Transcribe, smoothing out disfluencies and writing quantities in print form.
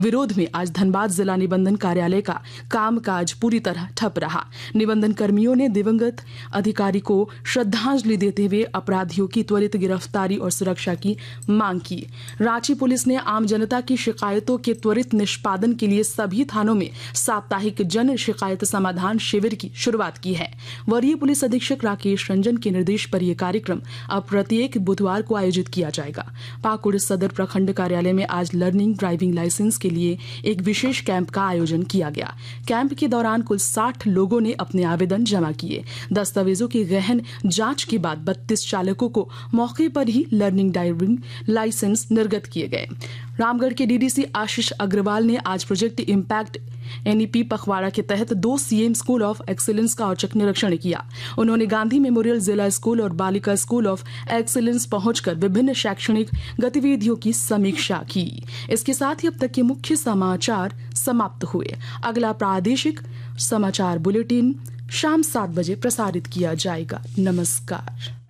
विरोध में आज धनबाद जिला निबंधन कार्यालय का कामकाज पूरी तरह ठप रहा। निबंधन कर्मियों ने दिवंगत अधिकारी को श्रद्धांजलि देते हुए अपराधियों की त्वरित गिरफ्तारी और सुरक्षा की मांग की। रांची पुलिस ने आम जनता की शिकायतों के त्वरित निष्पादन के लिए सभी थानों में साप्ताहिक जन शिकायत समाधान शिविर की शुरुआत की है। वरीय पुलिस अधीक्षक राकेश रंजन के निर्देश पर यह कार्यक्रम अब प्रत्येक बुधवार को आयोजित किया जाएगा। पाकुड़ सदर प्रखंड कार्यालय में आज लर्निंग ड्राइविंग लाइसेंस के लिए एक विशेष कैंप का आयोजन किया गया। कैंप के दौरान कुल 60 लोगों ने अपने आवेदन जमा किए। दस्तावेजों की गहन जांच के बाद 32 चालकों को मौके पर ही लर्निंग ड्राइविंग लाइसेंस निर्गत किए गए। रामगढ़ के डीडीसी आशीष अग्रवाल ने आज प्रोजेक्ट इम्पैक्ट एनईपी पखवाड़ा के तहत 2 सीएम स्कूल ऑफ एक्सीलेंस का औचक निरीक्षण किया। उन्होंने गांधी मेमोरियल जिला स्कूल और बालिका स्कूल ऑफ एक्सीलेंस पहुंचकर विभिन्न शैक्षणिक गतिविधियों की समीक्षा की। इसके साथ ही अब तक के मुख्य समाचार समाप्त हुए। अगला प्रादेशिक समाचार बुलेटिन शाम 7 बजे प्रसारित किया जाएगा। नमस्कार।